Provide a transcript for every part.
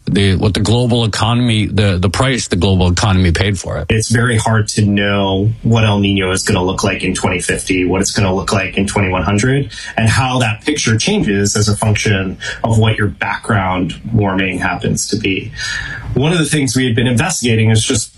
what the global economy, the price the global economy paid for it. It's very hard to know what El Nino is going to look like in 2050, what it's going to look like in 2100, and how that picture changes as a function of what your background warming happens to be. One of the things we had been investigating is just,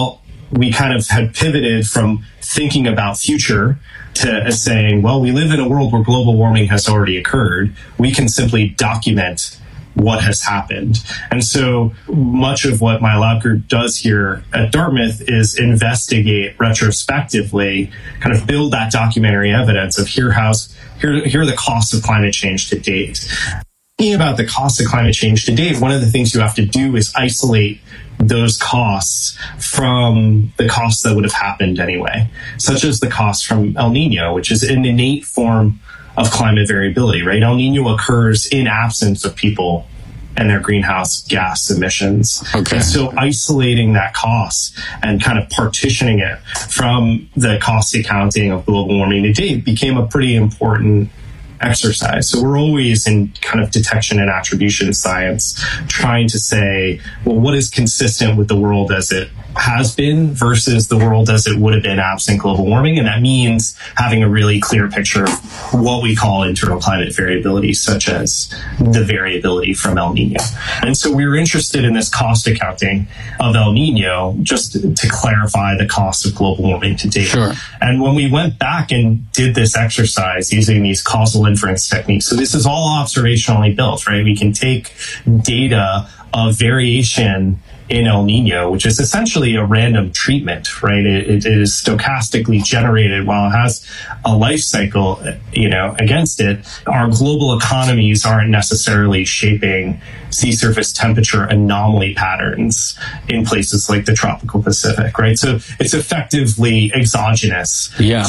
we kind of had pivoted from thinking about future to saying, we live in a world where global warming has already occurred. We can simply document what has happened. And so much of what my lab group does here at Dartmouth is investigate retrospectively, kind of build that documentary evidence of here are the costs of climate change to date. Thinking about the cost of climate change to date, one of the things you have to do is isolate those costs from the costs that would have happened anyway, such as the cost from El Nino, which is an innate form of climate variability, right? El Nino occurs in absence of people and their greenhouse gas emissions. Okay. And so isolating that cost and kind of partitioning it from the cost accounting of global warming to date became a pretty important exercise. So we're always in kind of detection and attribution science trying to say, what is consistent with the world as it has been versus the world as it would have been absent global warming. And that means having a really clear picture of what we call internal climate variability, such as the variability from El Nino. And so we were interested in this cost accounting of El Nino just to clarify the cost of global warming to date. Sure. And when we went back and did this exercise using these causal inference techniques, so this is all observationally built, right? We can take data of variation in El Nino, which is essentially a random treatment, right? It is stochastically generated while it has a life cycle, against it. Our global economies aren't necessarily shaping sea surface temperature anomaly patterns in places like the tropical Pacific, right? So it's effectively exogenous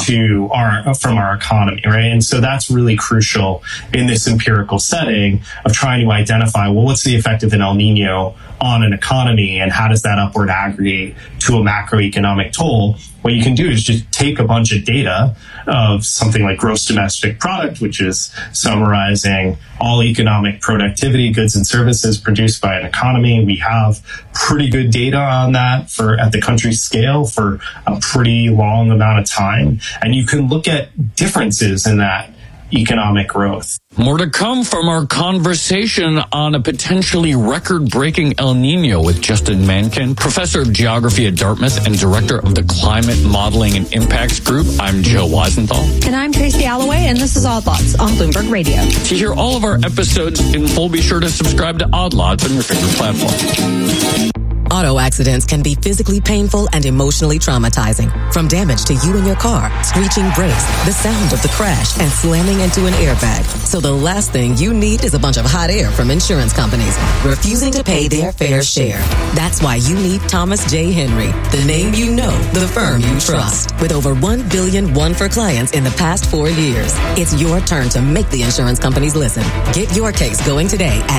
from our economy, right? And so that's really crucial in this empirical setting of trying to identify, what's the effect of an El Nino on an economy and how does that upward aggregate to a macroeconomic toll? What you can do is just take a bunch of data of something like gross domestic product, which is summarizing all economic productivity, goods and services produced by an economy. We have pretty good data on that at the country scale for a pretty long amount of time. And you can look at differences in that economic growth. More to come from our conversation on a potentially record-breaking El Nino with Justin Mankin, professor of geography at Dartmouth and director of the Climate Modeling and Impacts Group. I'm Joe Weisenthal. And I'm Tracy Alloway, and this is Odd Lots on Bloomberg Radio. To hear all of our episodes in full, be sure to subscribe to Odd Lots on your favorite platform. Auto accidents can be physically painful and emotionally traumatizing. From damage to you and your car, screeching brakes, the sound of the crash, and slamming into an airbag. So the last thing you need is a bunch of hot air from insurance companies refusing to pay their fair share. That's why you need Thomas J. Henry, the name you know, the firm you trust. With over $1 billion won for clients in the past 4 years, it's your turn to make the insurance companies listen. Get your case going today at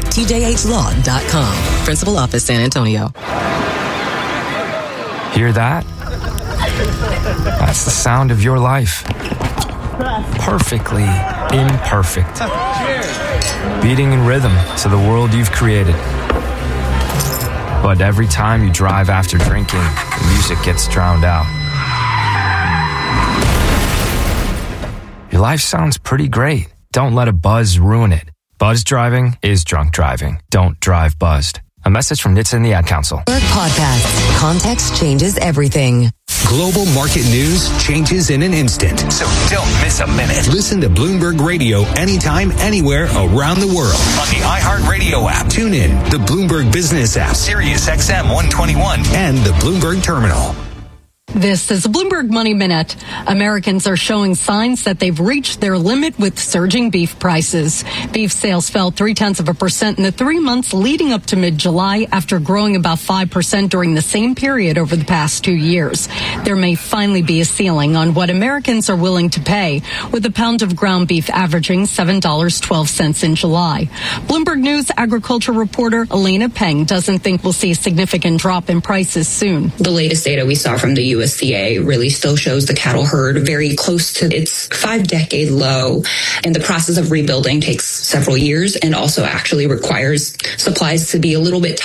tjhlaw.com. Principal Office, San Antonio. Hear that? That's the sound of your life. Perfectly imperfect. Beating in rhythm to the world you've created. But every time you drive after drinking, the music gets drowned out. Your life sounds pretty great. Don't let a buzz ruin it. Buzz driving is drunk driving. Don't drive buzzed. A message from NHTSA and the Ad Council. Podcasts. Context changes everything. Global market news changes in an instant. So don't miss a minute. Listen to Bloomberg Radio anytime, anywhere around the world. On the iHeartRadio app. Tune in, the Bloomberg Business app, Sirius XM 121, and the Bloomberg Terminal. This is a Bloomberg Money Minute. Americans are showing signs that they've reached their limit with surging beef prices. Beef sales fell 0.3% in the 3 months leading up to mid-July after growing about 5% during the same period over the past 2 years. There may finally be a ceiling on what Americans are willing to pay, with a pound of ground beef averaging $7.12 in July. Bloomberg News agriculture reporter Elena Peng doesn't think we'll see a significant drop in prices soon. The latest data we saw from the USDA really still shows the cattle herd very close to its 5-decade low. And the process of rebuilding takes several years and also actually requires supplies to be a little bit